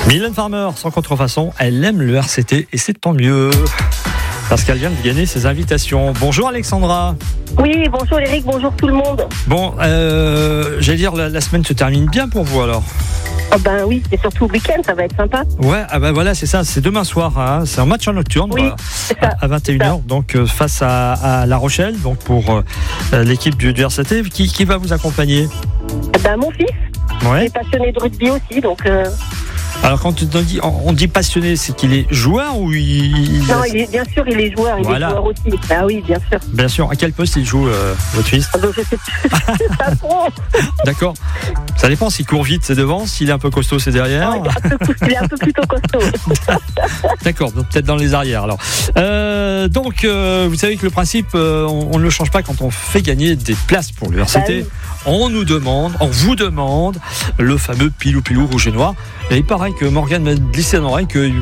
Mylène Farmer, sans contrefaçon, elle aime le RCT et c'est tant mieux. Parce qu'elle vient de gagner ses invitations. Bonjour Alexandra. Oui, bonjour Eric, bonjour tout le monde. Bon, j'allais dire, la semaine se termine bien pour vous alors. Oh ben oui, c'est surtout le week-end, ça va être sympa. Ouais, ah ben voilà, c'est ça, c'est demain soir, hein, c'est un match en nocturne, Oui, voilà, c'est ça, à 21h, donc face à La Rochelle, donc pour l'équipe du RCT, qui va vous accompagner? Ben mon fils, il Ouais. est passionné de rugby aussi, donc... Alors quand on dit passionné, c'est qu'il est joueur ou Non, bien sûr, il est joueur, Voilà. est joueur aussi. Ah oui, bien sûr. Bien sûr, à quel poste il joue votre fils? Ah, donc je sais plus, c'est pas trop. D'accord. Ça dépend, s'il court vite c'est devant, s'il est un peu costaud c'est derrière. Il est un peu plutôt costaud. D'accord, donc peut-être dans les arrières alors. Donc vous savez que le principe, on ne le change pas quand on fait gagner des places pour le RCT. Bah oui. On vous demande le fameux pilou rouge et noir. Et il paraît que Morgane m'a glissé dans l'oreille que